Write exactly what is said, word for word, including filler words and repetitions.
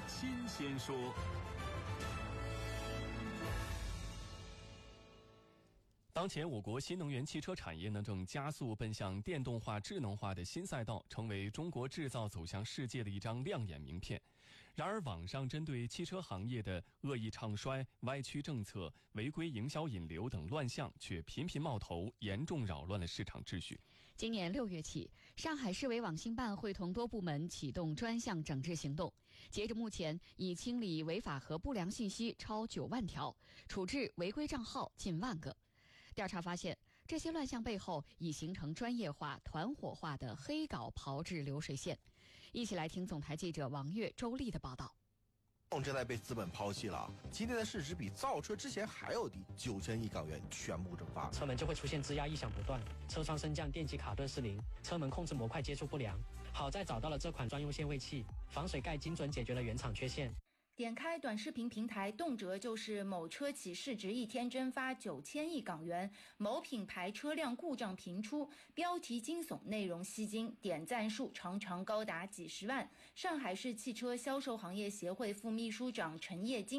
新鲜说。当前我国新能源汽车产业呢正加速奔向电动化、智能化的新赛道，成为中国制造走向世界的一张亮眼名片。然而，网上针对汽车行业的恶意唱衰、歪曲政策、违规营销引流等乱象却频频冒头，严重扰乱了市场秩序。 今年六月起，上海市委网信办会同多部门启动专项整治行动。截至目前，已清理违法和不良信息超九万条，处置违规账号近万个。调查发现，这些乱象背后已形成专业化、团伙化的黑稿炮制流水线。一起来听总台记者王悦、周丽的报道。 正在被资本抛弃了，今天的市值比造车之前还要低，九千亿港元全部蒸发， 车门就会出现吱呀异响不断，车窗升降、电机卡顿失灵，车门控制模块接触不良。好在找到了这款专用限位器，防水盖精准解决了原厂缺陷。 点开短视频平台，动辄就是某车企市值一天蒸发九千亿港元，某品牌车辆故障频出，标题惊悚，内容吸睛，点赞数常常高达几十万。上海市汽车销售行业协会副秘书长陈业金